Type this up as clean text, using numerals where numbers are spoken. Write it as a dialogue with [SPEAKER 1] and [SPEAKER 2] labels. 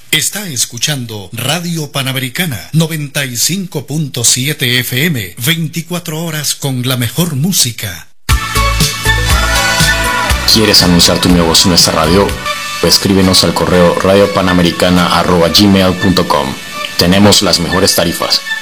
[SPEAKER 1] Está escuchando Radio Panamericana 95.7 FM, 24 horas con la mejor música.
[SPEAKER 2] ¿Quieres anunciar tu negocio en nuestra radio? Pues escríbenos al correo radiopanamericana@gmail.com. Tenemos las mejores tarifas.